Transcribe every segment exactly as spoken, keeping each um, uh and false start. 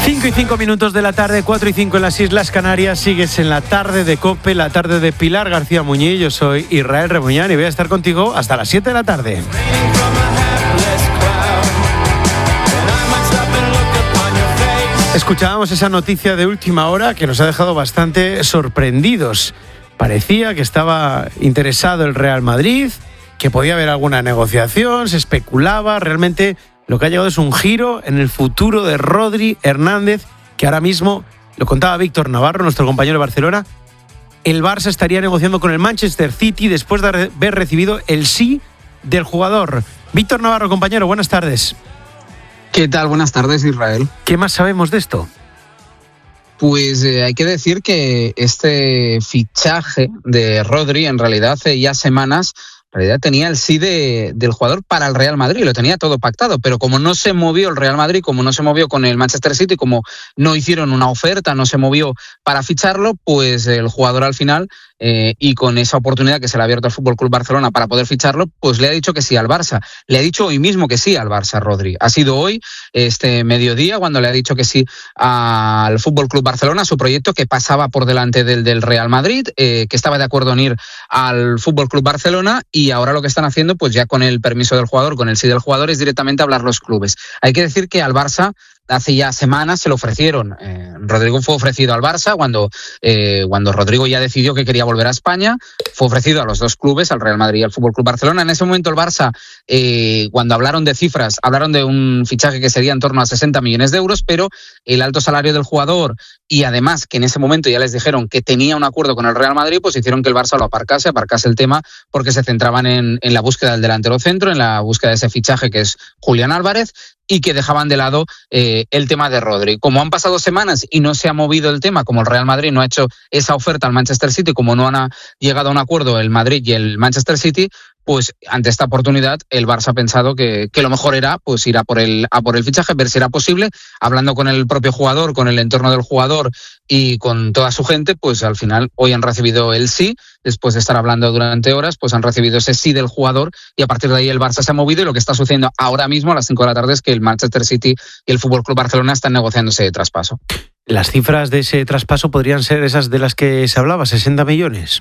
cinco y cinco minutos de la tarde, cuatro y cinco en las Islas Canarias. Sigues en la tarde de COPE, la tarde de Pilar García Muñiz. Yo soy Israel Rebuñán y voy a estar contigo hasta las siete de la tarde. Escuchábamos esa noticia de última hora que nos ha dejado bastante sorprendidos. Parecía que estaba interesado el Real Madrid, que podía haber alguna negociación, se especulaba. Realmente lo que ha llegado es un giro en el futuro de Rodri Hernández, que ahora mismo, lo contaba Víctor Navarro, nuestro compañero de Barcelona, el Barça estaría negociando con el Manchester City después de haber recibido el sí del jugador. Víctor Navarro, compañero, buenas tardes. ¿Qué tal? Buenas tardes, Israel. ¿Qué más sabemos de esto? Pues eh, hay que decir que este fichaje de Rodri, en realidad hace ya semanas, en realidad tenía el sí de, del jugador para el Real Madrid, lo tenía todo pactado, pero como no se movió el Real Madrid, como no se movió con el Manchester City, como no hicieron una oferta, no se movió para ficharlo, pues el jugador al final, eh, y con esa oportunidad que se le ha abierto al F C Barcelona para poder ficharlo, pues le ha dicho que sí al Barça. Le ha dicho hoy mismo que sí al Barça, Rodri. Ha sido hoy, este mediodía, cuando le ha dicho que sí al F C Barcelona, su proyecto que pasaba por delante del del Real Madrid, eh, que estaba de acuerdo en ir al F C Barcelona. Y ahora lo que están haciendo, pues ya con el permiso del jugador, con el sí del jugador, es directamente hablar los clubes. Hay que decir que al Barça hace ya semanas se lo ofrecieron. Eh, Rodrigo fue ofrecido al Barça cuando, eh, cuando Rodrigo ya decidió que quería volver a España. Fue ofrecido a los dos clubes, al Real Madrid y al F C Barcelona. En ese momento el Barça, eh, cuando hablaron de cifras, hablaron de un fichaje que sería en torno a sesenta millones de euros, pero el alto salario del jugador y además que en ese momento ya les dijeron que tenía un acuerdo con el Real Madrid, pues hicieron que el Barça lo aparcase, aparcase el tema, porque se centraban en, en la búsqueda del delantero centro, en la búsqueda de ese fichaje que es Julián Álvarez, y que dejaban de lado eh, el tema de Rodri. Como han pasado semanas y no se ha movido el tema, como el Real Madrid no ha hecho esa oferta al Manchester City, como no han a, llegado a un acuerdo el Madrid y el Manchester City, pues ante esta oportunidad el Barça ha pensado que, que lo mejor era pues ir a por el a por el fichaje, ver si era posible, hablando con el propio jugador, con el entorno del jugador y con toda su gente, pues al final hoy han recibido el sí, después de estar hablando durante horas, pues han recibido ese sí del jugador y a partir de ahí el Barça se ha movido y lo que está sucediendo ahora mismo a las cinco de la tarde es que el Manchester City y el F C Barcelona están negociando ese traspaso. Las cifras de ese traspaso podrían ser esas de las que se hablaba, sesenta millones.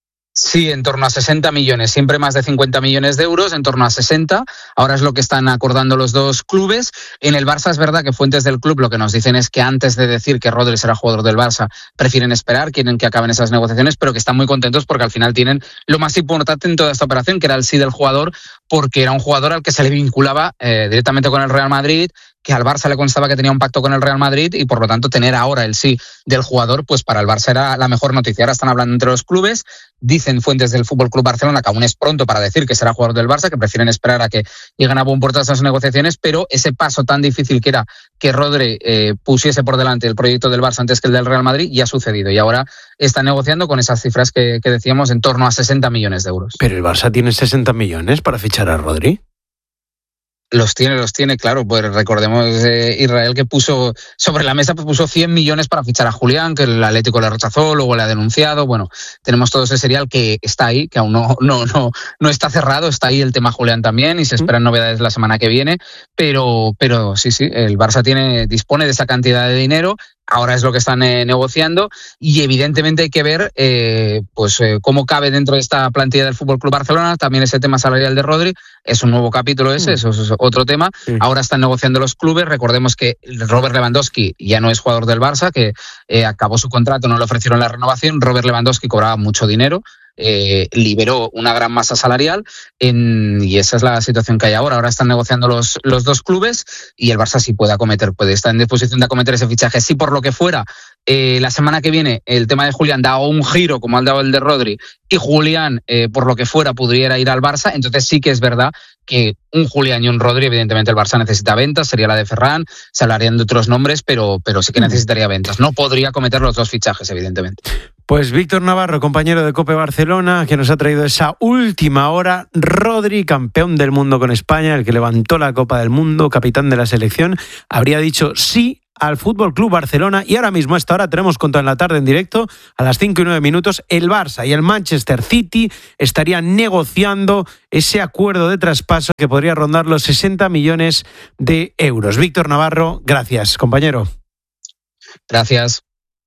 Sí, en torno a sesenta millones, siempre más de cincuenta millones de euros, en torno a sesenta. Ahora es lo que están acordando los dos clubes. En el Barça es verdad que fuentes del club lo que nos dicen es que antes de decir que Rodri será jugador del Barça, prefieren esperar, quieren que acaben esas negociaciones, pero que están muy contentos porque al final tienen lo más importante en toda esta operación, que era el sí del jugador, porque era un jugador al que se le vinculaba eh, directamente con el Real Madrid, que al Barça le constaba que tenía un pacto con el Real Madrid y por lo tanto tener ahora el sí del jugador, pues para el Barça era la mejor noticia. Ahora están hablando entre los clubes, dicen fuentes del F C Barcelona que aún es pronto para decir que será jugador del Barça, que prefieren esperar a que lleguen a buen puerto esas negociaciones, pero ese paso tan difícil que era que Rodri eh, pusiese por delante el proyecto del Barça antes que el del Real Madrid ya ha sucedido y ahora están negociando con esas cifras que, que decíamos en torno a sesenta millones de euros. ¿Pero el Barça tiene sesenta millones para fichar a Rodri? Los tiene, los tiene, claro. Pues recordemos eh, Israel que puso sobre la mesa, pues puso cien millones para fichar a Julián, que el Atlético le rechazó, luego le ha denunciado. Bueno, tenemos todo ese serial que está ahí, que aún no, no, no, no está cerrado. Está ahí el tema Julián también y se esperan novedades la semana que viene. Pero, pero sí, sí, el Barça tiene, dispone de esa cantidad de dinero. Ahora es lo que están eh, negociando y evidentemente hay que ver eh, pues eh, cómo cabe dentro de esta plantilla del F C Barcelona. También ese tema salarial de Rodri es un nuevo capítulo ese, eso es otro tema. Sí. Ahora están negociando los clubes. Recordemos que Robert Lewandowski ya no es jugador del Barça, que eh, acabó su contrato, no le ofrecieron la renovación. Robert Lewandowski cobraba mucho dinero. Eh, liberó una gran masa salarial en, y esa es la situación que hay ahora. Ahora están negociando los, los dos clubes y el Barça sí puede acometer, puede estar en disposición de acometer ese fichaje. Si por lo que fuera, eh, la semana que viene el tema de Julián da un giro como ha dado el de Rodri y Julián, eh, por lo que fuera, pudiera ir al Barça, entonces sí que es verdad que un Julián y un Rodri, evidentemente el Barça necesita ventas, sería la de Ferran, se hablarían de otros nombres, pero, pero sí que necesitaría ventas. No podría cometer los dos fichajes, evidentemente. Pues Víctor Navarro, compañero de COPE Barcelona, que nos ha traído esa última hora. Rodri, campeón del mundo con España, el que levantó la Copa del Mundo, capitán de la selección, habría dicho sí al F C Barcelona y ahora mismo a esta hora tenemos contado en la tarde en directo a las cinco y nueve minutos el Barça y el Manchester City estarían negociando ese acuerdo de traspaso que podría rondar los sesenta millones de euros. Víctor Navarro, gracias, compañero. Gracias.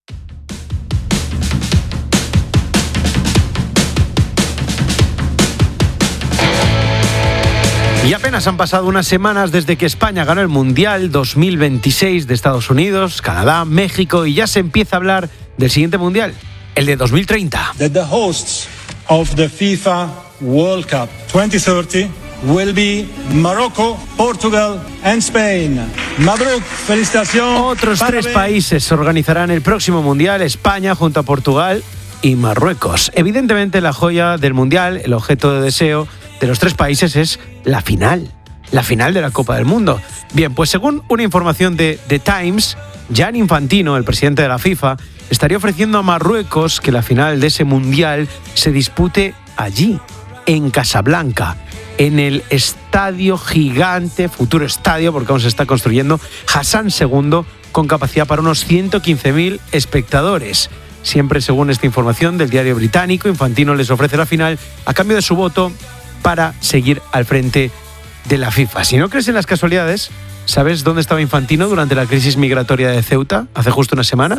Y apenas han pasado unas semanas desde que España ganó el Mundial dos mil veintiséis de Estados Unidos, Canadá, México, y ya se empieza a hablar del siguiente Mundial, el de dos mil treinta. That the hosts of the FIFA World Cup twenty thirty will be Morocco, Portugal and Spain. Mabruk, felicitaciones. Otros tres países organizarán el próximo Mundial, España junto a Portugal y Marruecos. Evidentemente la joya del Mundial, el objeto de deseo de los tres países es la final, la final de la Copa del Mundo. Bien, pues según una información de The Times, Gianni Infantino, el presidente de la FIFA, estaría ofreciendo a Marruecos que la final de ese Mundial se dispute allí, en Casablanca, en el estadio gigante, futuro estadio, porque aún se está construyendo, Hassan segundo, con capacidad para unos ciento quince mil espectadores. Siempre según esta información del diario británico, Infantino les ofrece la final a cambio de su voto para seguir al frente de la FIFA. Si no crees en las casualidades, ¿sabes dónde estaba Infantino durante la crisis migratoria de Ceuta hace justo una semana?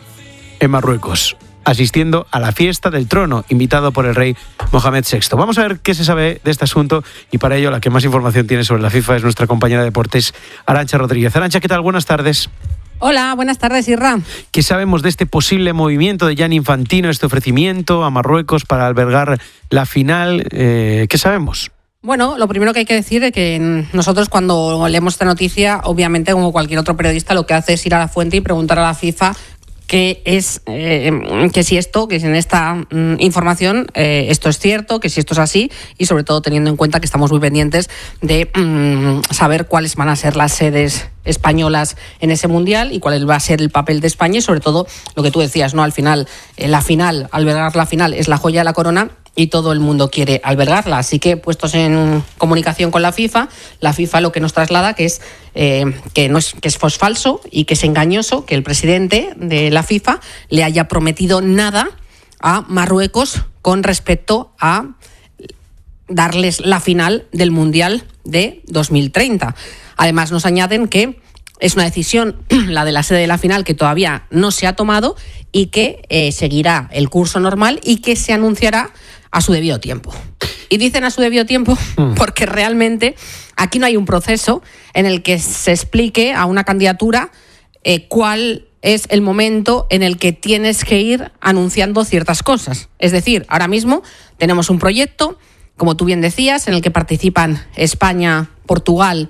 En Marruecos, asistiendo a la fiesta del trono, invitado por el rey Mohamed sexto. Vamos a ver qué se sabe de este asunto y para ello la que más información tiene sobre la FIFA es nuestra compañera de deportes, Arantxa Rodríguez. Arantxa, ¿qué tal? Buenas tardes. Hola, buenas tardes, Irra. ¿Qué sabemos de este posible movimiento de Gianni Infantino, este ofrecimiento a Marruecos para albergar la final? Eh, ¿Qué sabemos? Bueno, lo primero que hay que decir es que nosotros cuando leemos esta noticia, obviamente como cualquier otro periodista, lo que hace es ir a la fuente y preguntar a la FIFA que es eh, que si esto, que si en esta mm, información eh, esto es cierto, que si esto es así y sobre todo teniendo en cuenta que estamos muy pendientes de mm, saber cuáles van a ser las sedes españolas en ese mundial y cuál va a ser el papel de España y sobre todo lo que tú decías, ¿no? Al final, eh, la final, albergar la final es la joya de la corona y todo el mundo quiere albergarla. Así que, puestos en comunicación con la FIFA, la FIFA lo que nos traslada que es eh, que no es que es falso y que es engañoso que el presidente de la FIFA le haya prometido nada a Marruecos con respecto a darles la final del Mundial de dos mil treinta. Además, nos añaden que es una decisión, la de la sede de la final, que todavía no se ha tomado y que eh, seguirá el curso normal y que se anunciará a su debido tiempo. Y dicen a su debido tiempo porque realmente aquí no hay un proceso en el que se explique a una candidatura eh, cuál es el momento en el que tienes que ir anunciando ciertas cosas. Es decir, ahora mismo tenemos un proyecto, como tú bien decías, en el que participan España, Portugal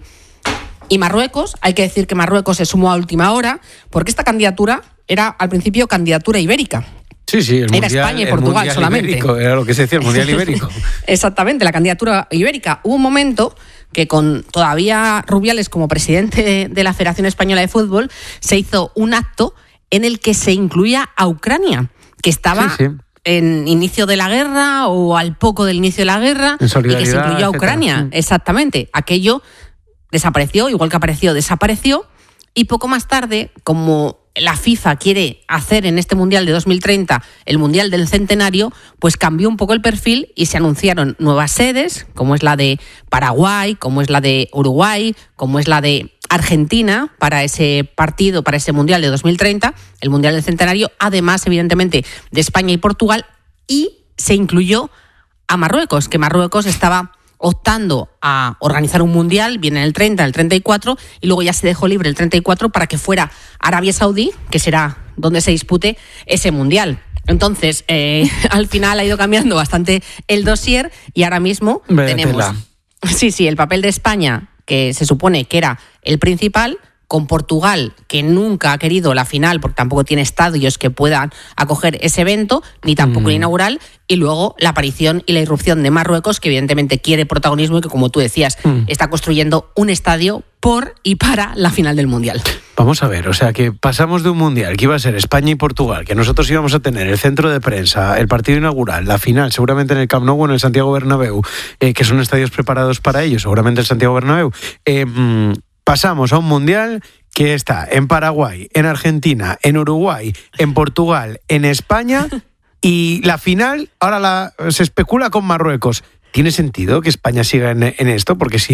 y Marruecos. Hay que decir que Marruecos se sumó a última hora porque esta candidatura era al principio candidatura ibérica. Sí, sí, el era mundial, España y Portugal el solamente. Ibérico, era lo que se decía, el Mundial Ibérico. Exactamente, la candidatura ibérica. Hubo un momento que con todavía Rubiales como presidente de la Federación Española de Fútbol se hizo un acto en el que se incluía a Ucrania, que estaba sí, sí. en inicio de la guerra o al poco del inicio de la guerra, y que se incluyó a Ucrania. Etcétera. Exactamente. Aquello desapareció, igual que apareció, desapareció, y poco más tarde, como la FIFA quiere hacer en este Mundial de dos mil treinta el Mundial del Centenario, pues cambió un poco el perfil y se anunciaron nuevas sedes, como es la de Paraguay, como es la de Uruguay, como es la de Argentina para ese partido, para ese Mundial de dos mil treinta, el Mundial del Centenario, además, evidentemente, de España y Portugal, y se incluyó a Marruecos, que Marruecos estaba optando a organizar un mundial, viene en el treinta, el treinta y cuatro, y luego ya se dejó libre el treinta y cuatro para que fuera Arabia Saudí, que será donde se dispute ese mundial. Entonces, eh, al final ha ido cambiando bastante el dossier y ahora mismo Vétela. tenemos sí, sí, el papel de España, que se supone que era el principal, con Portugal, que nunca ha querido la final porque tampoco tiene estadios que puedan acoger ese evento, ni tampoco mm. el inaugural, y luego la aparición y la irrupción de Marruecos, que evidentemente quiere protagonismo y que, como tú decías, mm. está construyendo un estadio por y para la final del Mundial. Vamos a ver, o sea que pasamos de un Mundial que iba a ser España y Portugal, que nosotros íbamos a tener el centro de prensa, el partido inaugural, la final, seguramente en el Camp Nou o en el Santiago Bernabéu, eh, que son estadios preparados para ello, seguramente el Santiago Bernabéu, eh, mmm, pasamos a un Mundial que está en Paraguay, en Argentina, en Uruguay, en Portugal, en España, y la final ahora la, se especula con Marruecos. ¿Tiene sentido que España siga en, en esto? Porque si